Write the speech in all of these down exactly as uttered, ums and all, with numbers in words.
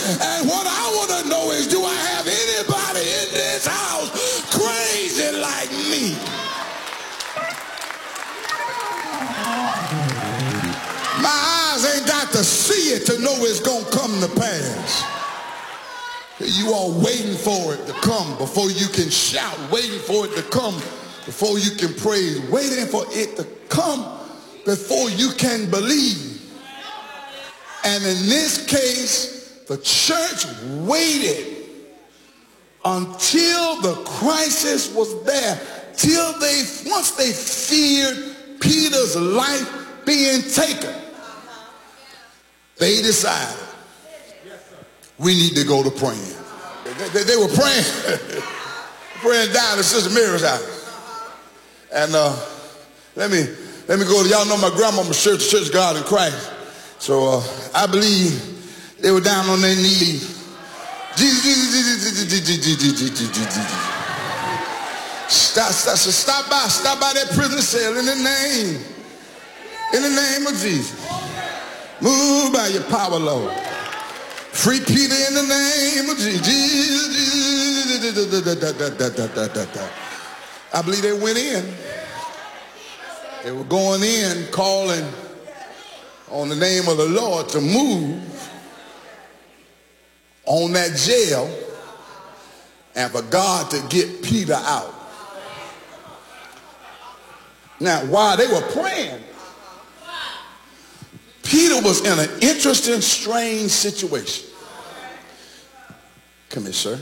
And what I want to know is, do I have anybody in this house crazy like me? My eyes ain't got to see it to know it's going to come to pass. You are waiting for it to come before you can shout, waiting for it to come before you can praise, waiting for it to come before you can believe. And in this case, the church waited until the crisis was there, till they, once they feared Peter's life being taken, they decided, we need to go to praying. They, they, they were praying, praying down at Sister Mary's house. And uh, let me let me go to, y'all know my grandmama's church, Church of God in Christ. So uh, I believe they were down on their knees. Jesus, Jesus, Jesus, Jesus, Jesus, Jesus. Stop, stop, stop by, stop by that prison cell in the name, in the name of Jesus. Move by your power, Lord. Free Peter in the name of Jesus. I believe they went in. They were going in, calling on the name of the Lord to move on that jail and for God to get Peter out. Now, while they were praying, Peter was in an interesting, strange situation. Come here, sir.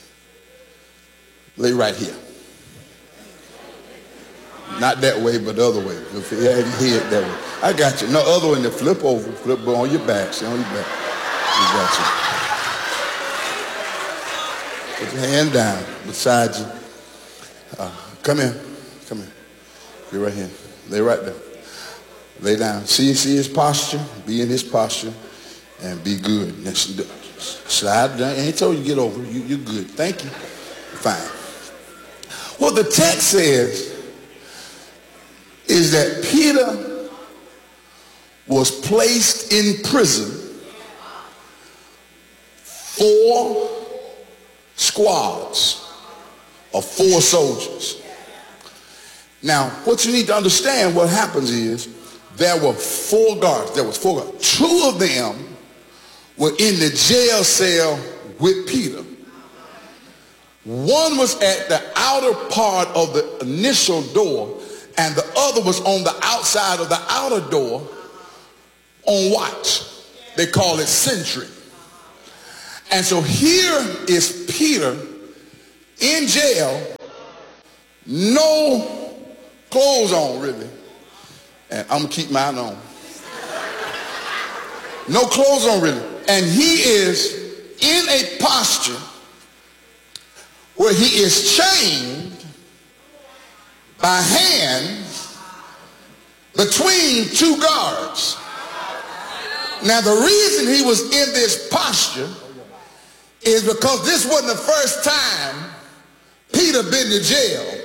Lay right here. Not that way, but the other way. If you had your head that way. I got you. No, other way. Flip over. Flip on your back. Stay on your back. We got you. Put your hand down beside you. Uh, come here. Come here. Be right here. Lay right there. Lay down. See, see his posture. Be in his posture and be good. Now, slide down. I ain't told you to get over. You, you're good. Thank you. Fine. What the text says is that Peter was placed in prison. Four squads of four soldiers. Now, what you need to understand, what happens is, there were four guards. There was four guards. Two of them were in the jail cell with Peter. One was at the outer part of the initial door, and the other was on the outside of the outer door on watch. They call it sentry. And so here is Peter in jail, no clothes on really. And I'm going to keep mine on. No clothes on really. And he is in a posture where he is chained by hands between two guards. Now the reason he was in this posture is because this wasn't the first time Peter been to jail.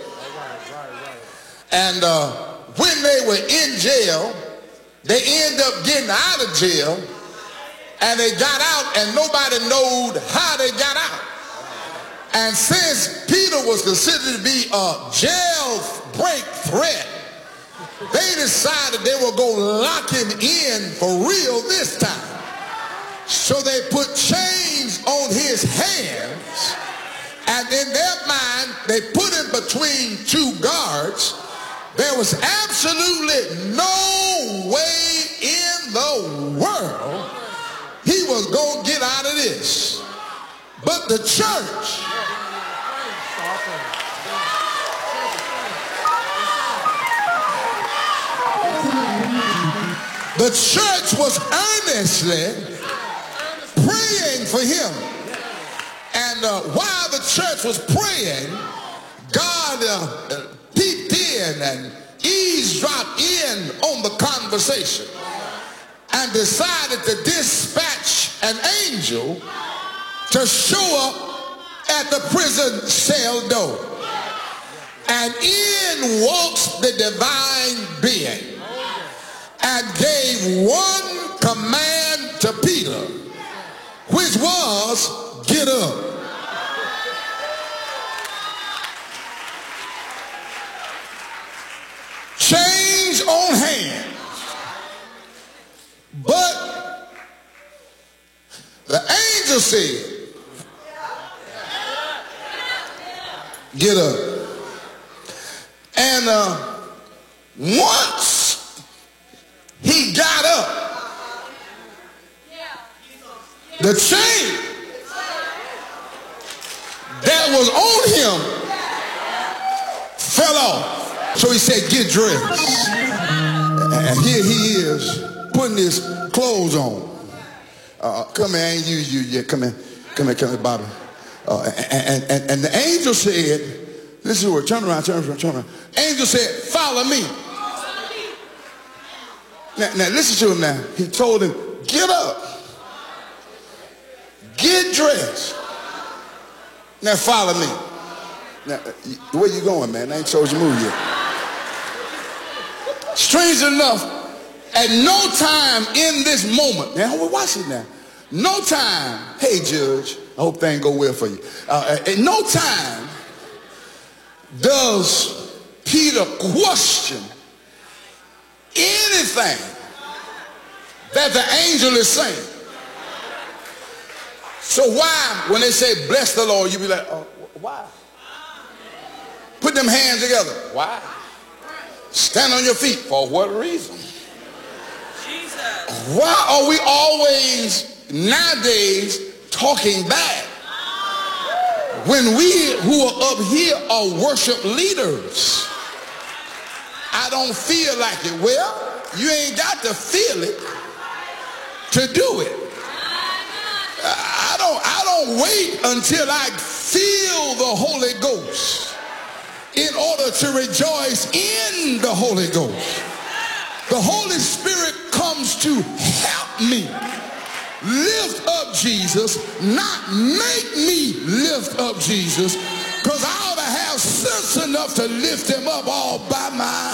And uh, when they were in jail, they end up getting out of jail, and they got out and nobody knowed how they got out. And since Peter was considered to be a jailbreak threat, they decided they were going to lock him in for real this time. So they put chains on his hands, and in their mind, they put him between two guards. There was absolutely no way in the world he was going to get out of this. But the church, the church was earnestly praying for him. And uh, while the church was praying, God uh, peeped in and eavesdropped in on the conversation and decided to dispatch an angel to show up at the prison cell door. And in walks the divine being and gave one command to Peter, which was, get up. Change on hand. But the angel said, get up. And uh, once he got up, the chain that was on him fell off. So he said, get dressed. And here he is putting his clothes on. Uh, come here, I ain't used you yet. Come here, come here, come here, Bobby. Uh, and, and, and the angel said, this is where, turn around, turn around, turn around. Angel said, follow me. Now, now listen to him now. He told him, get up. Get dressed. Now follow me. Now, where you going, man? I ain't told you to move yet. Strange enough, at no time in this moment, now watch it now. No time, hey Judge, I hope things go well for you. Uh, at no time does Peter question anything that the angel is saying. So why, when they say bless the Lord, you be like, oh, why? Put them hands together. Why? Stand on your feet. For what reason? Jesus. Why are we always nowadays talking back when we who are up here are worship leaders? I don't feel like it. Well, you ain't got to feel it to do it. I don't, I don't wait until I feel the Holy Ghost in order to rejoice in the Holy Ghost. The Holy Spirit comes to help me lift up Jesus, not make me lift up Jesus, because I ought to have sense enough to lift him up all by my.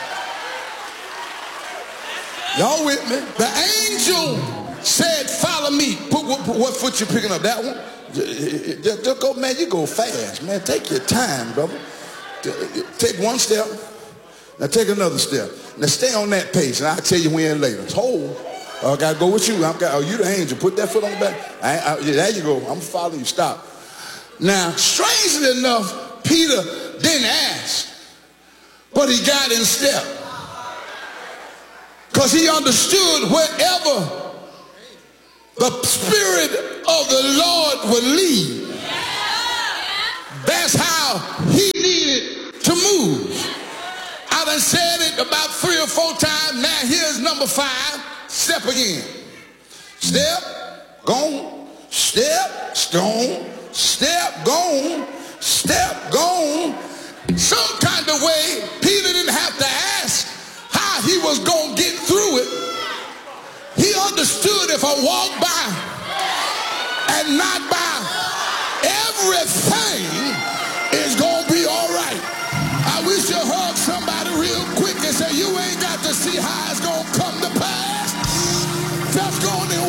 Y'all with me? The angel said, follow me. Put, what, what foot you picking up? That one? Just, just go, man, you go fast, man. Take your time, brother. Take one step, now take another step. Now stay on that pace, and I'll tell you when later. Hold. I gotta go with you. I'm got, oh, you the angel. Put that foot on the back. I, I, yeah, there you go. I'm following you. Stop. Now, strangely enough, Peter didn't ask, but he got in step, because he understood wherever the Spirit of the Lord would lead, that's how he needed to move. I done said it about three or four times. Now here's number five. Step again. Step, gone. Step, gone. Step, gone. Step, gone. Some kind of way, Peter didn't have to ask how he was going to get through it. He understood if I walk by and not by, everything is going to be all right. I wish you hug somebody real quick and say, you ain't got to see how it's going to come to pass. Just go on